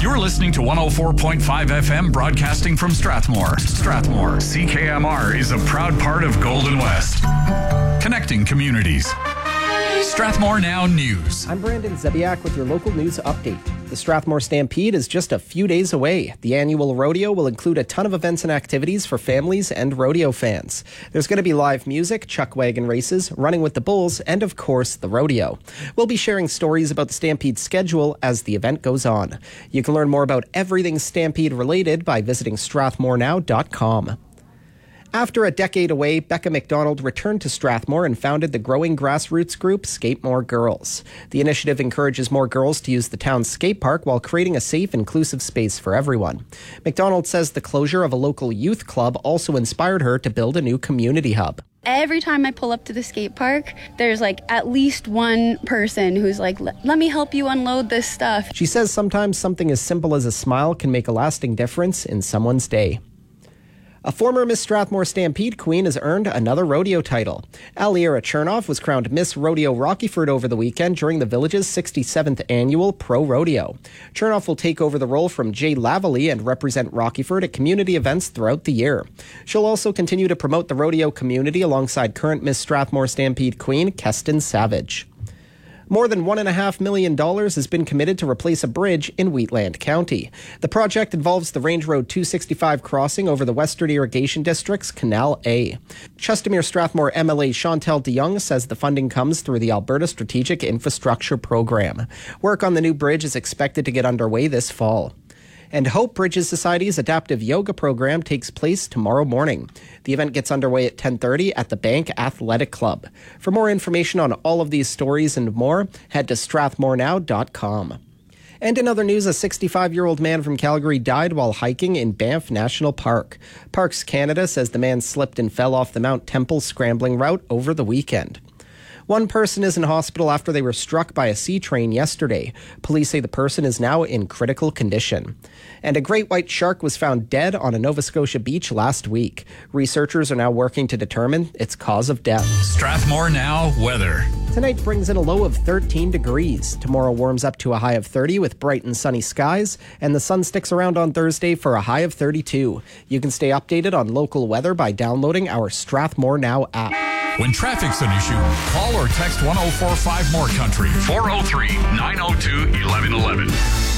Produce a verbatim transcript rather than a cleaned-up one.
You're listening to one oh four point five F M, broadcasting from Strathmore. Strathmore, C K M R is a proud part of Golden West. Connecting communities. Strathmore Now News. I'm Brandon Zebiak with your local news update. The Strathmore Stampede is just a few days away. The annual rodeo will include a ton of events and activities for families and rodeo fans. There's going to be live music, chuck wagon races, running with the bulls, and of course, the rodeo. We'll be sharing stories about the Stampede schedule as the event goes on. You can learn more about everything Stampede related by visiting strathmore now dot com. After a decade away, Becca McDonald returned to Strathmore and founded the growing grassroots group Skate More Girls. The initiative encourages more girls to use the town's skate park while creating a safe, inclusive space for everyone. McDonald says the closure of a local youth club also inspired her to build a new community hub. Every time I pull up to the skate park, there's like at least one person who's like, let me help you unload this stuff. She says sometimes something as simple as a smile can make a lasting difference in someone's day. A former Miss Strathmore Stampede queen has earned another rodeo title. Aliera Chernoff was crowned Miss Rodeo Rockyford over the weekend during the village's sixty-seventh annual Pro Rodeo. Chernoff will take over the role from Jay Lavallee and represent Rockyford at community events throughout the year. She'll also continue to promote the rodeo community alongside current Miss Strathmore Stampede queen Keston Savage. More than one point five million dollars has been committed to replace a bridge in Wheatland County. The project involves the Range Road two sixty-five crossing over the Western Irrigation District's Canal A. Chestermere Strathmore M L A Chantal DeYoung says the funding comes through the Alberta Strategic Infrastructure Program. Work on the new bridge is expected to get underway this fall. And Hope Bridges Society's adaptive yoga program takes place tomorrow morning. The event gets underway at ten thirty at the Bank Athletic Club. For more information on all of these stories and more, head to strathmore now dot com. And in other news, a sixty-five-year-old man from Calgary died while hiking in Banff National Park. Parks Canada says the man slipped and fell off the Mount Temple scrambling route over the weekend. One person is in hospital after they were struck by a sea train yesterday. Police say the person is now in critical condition. And a great white shark was found dead on a Nova Scotia beach last week. Researchers are now working to determine its cause of death. Strathmore Now weather. Tonight brings in a low of thirteen degrees. Tomorrow warms up to a high of thirty with bright and sunny skies, and the sun sticks around on Thursday for a high of thirty-two. You can stay updated on local weather by downloading our Strathmore Now app. When traffic's an issue, call or text one oh four five More Country, four oh three, nine oh two, eleven eleven.